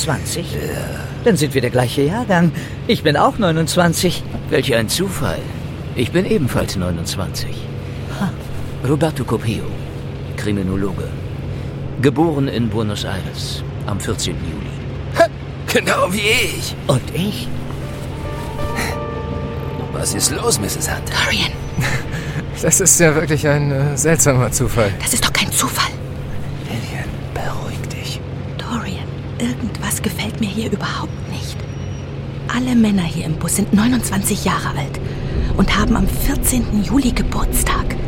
29? Ja. Dann sind wir der gleiche Jahrgang. Ich bin auch 29. Welch ein Zufall. Ich bin ebenfalls 29. Roberto Copeo, Kriminologe. Geboren in Buenos Aires am 14. Juli. Genau wie ich. Und ich? Was ist los, Mrs. Hunter? Dorian. Das ist ja wirklich ein seltsamer Zufall. Das ist doch kein Zufall. Lillian, beruhig dich. Dorian, irgendwas gefällt mir hier überhaupt nicht. Alle Männer hier im Bus sind 29 Jahre alt und haben am 14. Juli Geburtstag.